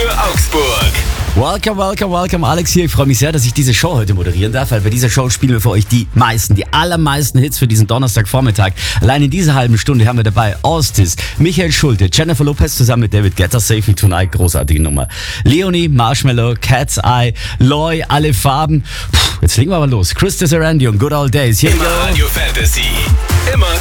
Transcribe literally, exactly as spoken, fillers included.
für Augsburg. Welcome, welcome, welcome. Alex hier. Ich freue mich sehr, dass ich diese Show heute moderieren darf, weil bei dieser Show spielen wir für euch die meisten, die allermeisten Hits für diesen Donnerstagvormittag. Allein in dieser halben Stunde haben wir dabei Ostis, Michael Schulte, Jennifer Lopez zusammen mit David Guetta, Save Me Tonight, großartige Nummer. Leonie, Marshmallow, Cat's Eye, Loy, alle Farben. Puh, jetzt legen wir aber los. Chris Desarandi und Good Old Days. Hier Immer Radio Fantasy. Immer